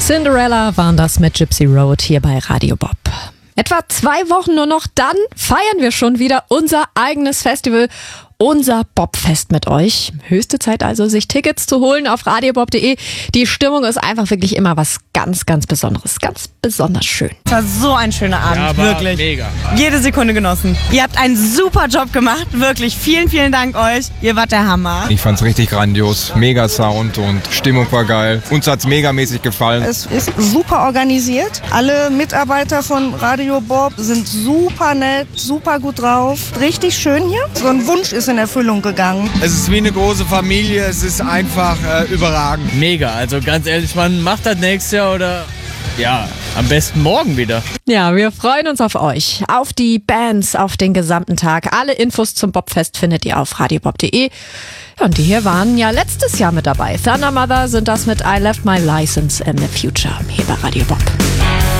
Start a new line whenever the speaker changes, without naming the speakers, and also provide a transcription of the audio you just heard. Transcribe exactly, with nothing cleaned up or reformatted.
Cinderella waren das mit Gypsy Road hier bei Radio Bob. Etwa zwei Wochen nur noch, dann feiern wir schon wieder unser eigenes Festival, unser Bobfest mit euch. Höchste Zeit also, sich Tickets zu holen auf radiobob punkt de. Die Stimmung ist einfach wirklich immer was ganz, ganz Besonderes. Ganz besonders schön.
Es war so ein schöner Abend,
ja,
wirklich.
Mega.
Jede Sekunde genossen. Ihr habt einen super Job gemacht, wirklich. Vielen, vielen Dank euch. Ihr wart der Hammer.
Ich fand's richtig grandios. Mega Sound und Stimmung war geil. Uns hat's megamäßig gefallen.
Es ist super organisiert. Alle Mitarbeiter von Radio Bob sind super nett, super gut drauf. Richtig schön hier. So ein Wunsch ist in Erfüllung gegangen.
Es ist wie eine große Familie. Es ist einfach äh, überragend.
Mega. Also ganz ehrlich, man macht das nächstes Jahr oder ja, am besten morgen wieder.
Ja, wir freuen uns auf euch, auf die Bands, auf den gesamten Tag. Alle Infos zum Bobfest findet ihr auf radiobob punkt de. Und die hier waren ja letztes Jahr mit dabei. Thunder Mother sind das mit I Left My License in the Future hier bei Radio Bob.